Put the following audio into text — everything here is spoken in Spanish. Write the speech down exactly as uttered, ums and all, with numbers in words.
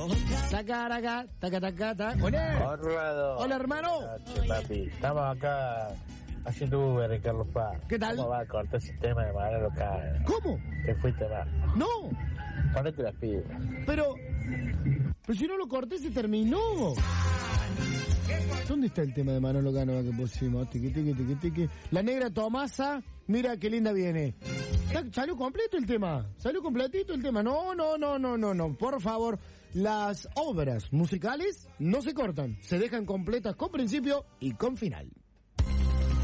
Tacaraca, taca, taca, taca. Hola. Honrado. Hola, hermano. Noche, papi. Estamos acá haciendo Uber en Carlos Paz. ¿Qué tal? ¿Cómo va a cortar el sistema de Manolo Caro? ¿Cómo? Te fuiste mal. No. Ponete las pilas. Pero... Pero si no lo corté, se terminó. ¿Dónde está el tema de Manolo Cánova que pusimos? Tiqui, tiqui, tiqui, tiqui. La negra Tomasa, mira qué linda viene. ¿Salió completo el tema? ¿Salió completito el tema? No, no, no, no, no, no. Por favor, las obras musicales no se cortan. Se dejan completas con principio y con final.